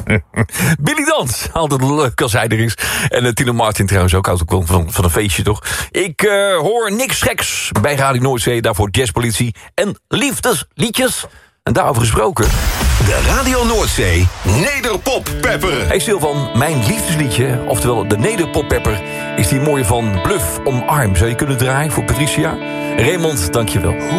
Billy Dans, altijd leuk als hij er is. En Tino Martin trouwens ook, houdt ook wel van een feestje, toch? Ik hoor niks geks bij Radio Noordzee. Daarvoor jazzpolitie en liefdesliedjes. En daarover gesproken. De Radio Noordzee Nederpop-pepper. Hey Sylvan, mijn liefdesliedje, oftewel de Nederpop-pepper... is die mooie van Bluff Omarm. Zou je kunnen draaien voor Patricia? Raymond, dank je wel.